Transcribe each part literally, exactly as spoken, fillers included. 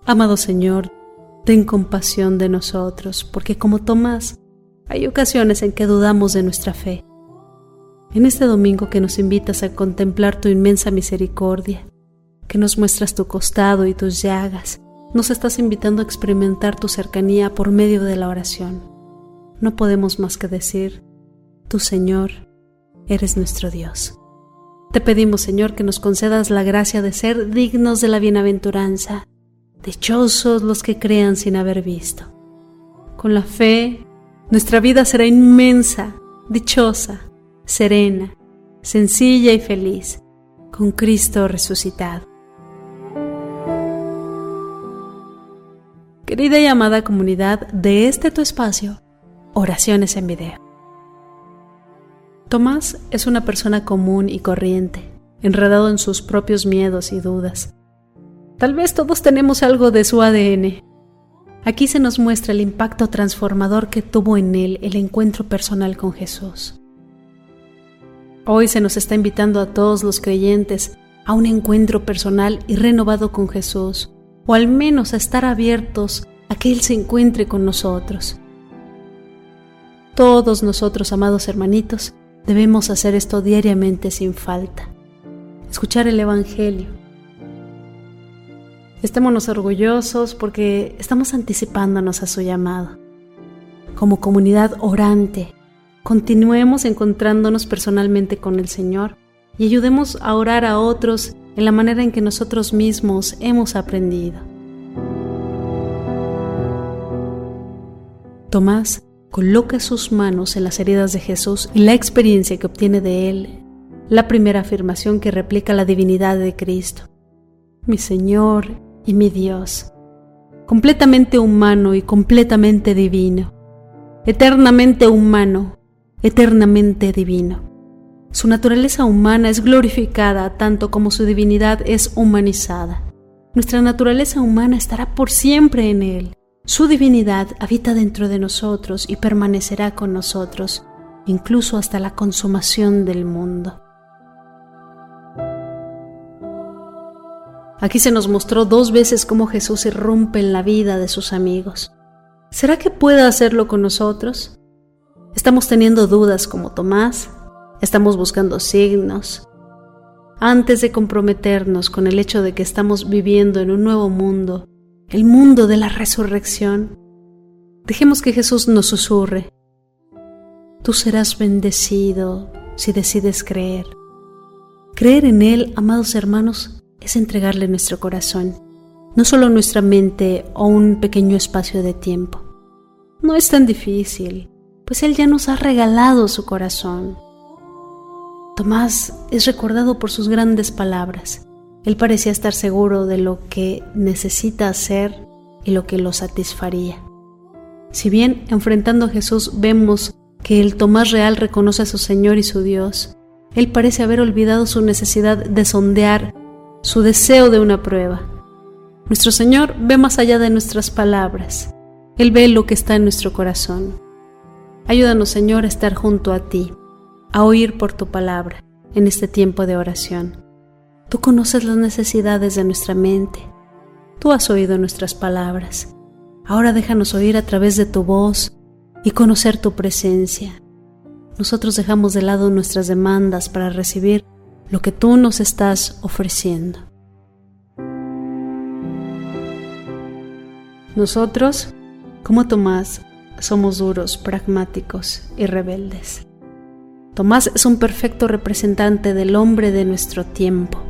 Amado Señor, ten compasión de nosotros, porque como Tomás, hay ocasiones en que dudamos de nuestra fe. En este domingo que nos invitas a contemplar tu inmensa misericordia, que nos muestras tu costado y tus llagas, nos estás invitando a experimentar tu cercanía por medio de la oración. No podemos más que decir, tú, Señor, eres nuestro Dios. Te pedimos, Señor, que nos concedas la gracia de ser dignos de la bienaventuranza. Dichosos los que crean sin haber visto. Con la fe, nuestra vida será inmensa, dichosa, serena, sencilla y feliz, con Cristo resucitado. Querida y amada comunidad de este tu espacio, Oraciones en Video. Tomás es una persona común y corriente, enredado en sus propios miedos y dudas. Tal vez todos tenemos algo de su A D N. Aquí se nos muestra el impacto transformador que tuvo en él el encuentro personal con Jesús. Hoy se nos está invitando a todos los creyentes a un encuentro personal y renovado con Jesús, o al menos a estar abiertos a que Él se encuentre con nosotros. Todos nosotros, amados hermanitos, debemos hacer esto diariamente sin falta. Escuchar el Evangelio. Estémonos orgullosos porque estamos anticipándonos a su llamado. Como comunidad orante, continuemos encontrándonos personalmente con el Señor y ayudemos a orar a otros en la manera en que nosotros mismos hemos aprendido. Tomás coloca sus manos en las heridas de Jesús y la experiencia que obtiene de él, la primera afirmación que replica la divinidad de Cristo. Mi Señor y mi Dios, completamente humano y completamente divino, eternamente humano, eternamente divino. Su naturaleza humana es glorificada tanto como su divinidad es humanizada. Nuestra naturaleza humana estará por siempre en Él. Su divinidad habita dentro de nosotros y permanecerá con nosotros, incluso hasta la consumación del mundo. Aquí se nos mostró dos veces cómo Jesús irrumpe en la vida de sus amigos. ¿Será que puede hacerlo con nosotros? ¿Estamos teniendo dudas como Tomás? ¿Estamos buscando signos? Antes de comprometernos con el hecho de que estamos viviendo en un nuevo mundo, el mundo de la resurrección, dejemos que Jesús nos susurre. Tú serás bendecido si decides creer. Creer en Él, amados hermanos, es entregarle nuestro corazón, no solo nuestra mente o un pequeño espacio de tiempo. No es tan difícil, pues Él ya nos ha regalado su corazón. Tomás es recordado por sus grandes palabras. Él parecía estar seguro de lo que necesita hacer y lo que lo satisfaría. Si bien enfrentando a Jesús vemos que el Tomás real reconoce a su Señor y su Dios, él parece haber olvidado su necesidad de sondear, su deseo de una prueba. Nuestro Señor ve más allá de nuestras palabras. Él ve lo que está en nuestro corazón. Ayúdanos, Señor, a estar junto a ti, a oír por tu palabra en este tiempo de oración. Tú conoces las necesidades de nuestra mente. Tú has oído nuestras palabras. Ahora déjanos oír a través de tu voz y conocer tu presencia. Nosotros dejamos de lado nuestras demandas para recibir lo que tú nos estás ofreciendo. Nosotros, como Tomás, somos duros, pragmáticos y rebeldes. Tomás es un perfecto representante del hombre de nuestro tiempo.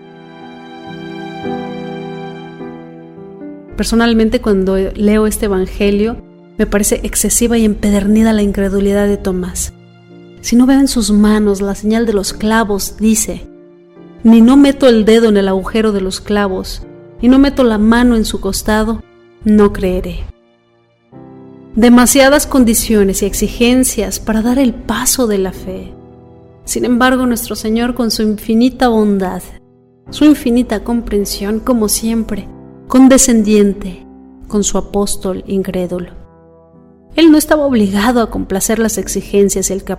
Personalmente, cuando leo este evangelio, me parece excesiva y empedernida la incredulidad de Tomás. Si no veo en sus manos la señal de los clavos, dice, ni no meto el dedo en el agujero de los clavos, y no meto la mano en su costado, no creeré. Demasiadas condiciones y exigencias para dar el paso de la fe. Sin embargo, nuestro Señor, con su infinita bondad, su infinita comprensión, como siempre, condescendiente con su apóstol incrédulo. Él no estaba obligado a complacer las exigencias y el